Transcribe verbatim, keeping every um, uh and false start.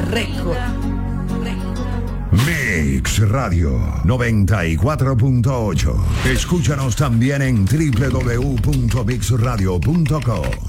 Record. Mix Radio noventa y cuatro punto ocho. Escúchanos también en doble u doble u doble u punto mix radio punto com.